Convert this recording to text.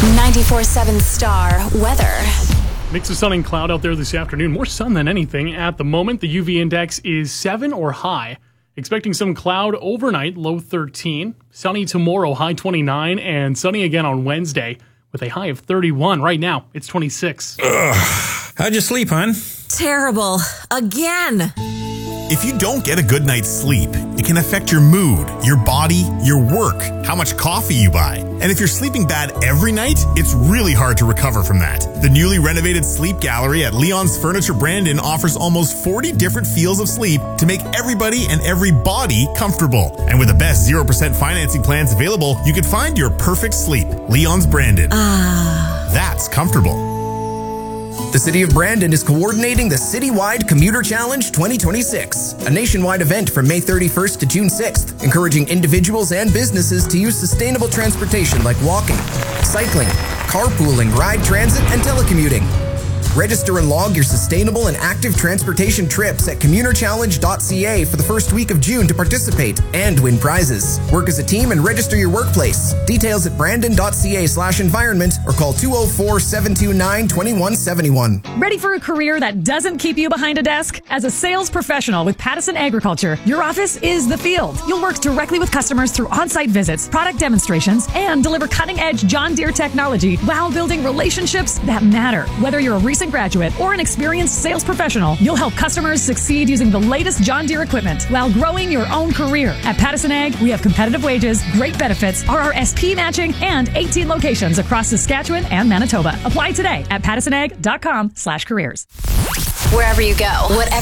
94.7 Star Weather. Mix of sun and cloud out there this afternoon. More sun than anything. At the moment, the UV index is 7 or high. Expecting some cloud overnight, low 13. Sunny tomorrow, high 29. And sunny again on Wednesday with a high of 31. Right now, it's 26. Ugh. How'd you sleep, hon? Terrible. Again. If you don't get a good night's sleep, it can affect your mood, your body, your work, how much coffee you buy. And if you're sleeping bad every night, it's really hard to recover from that. The newly renovated Sleep Gallery at Leon's Furniture Brandon offers almost 40 different feels of sleep to make everybody and every body comfortable. And with the best 0% financing plans available, you can find your perfect sleep. Leon's Brandon. That's comfortable. The City of Brandon is coordinating the Citywide Commuter Challenge 2026, a nationwide event from May 31st to June 6th, encouraging individuals and businesses to use sustainable transportation like walking, cycling, carpooling, ride transit, and telecommuting. Register and log your sustainable and active transportation trips at commuterchallenge.ca for the first week of June to participate and win prizes. Work as a team and register your workplace. Details at brandon.ca/environment or call 204-729-2171. Ready for a career that doesn't keep you behind a desk? As a sales professional with Pattison Agriculture, your office is the field. You'll work directly with customers through on-site visits, product demonstrations, and deliver cutting-edge John Deere technology while building relationships that matter. Whether you're a recent graduate or an experienced sales professional, you'll help customers succeed using the latest John Deere equipment while growing your own career. At Pattison Ag, we have competitive wages, great benefits, RRSP matching, and 18 locations across Saskatchewan and Manitoba. Apply today at pattisonag.com/careers. Wherever you go, whatever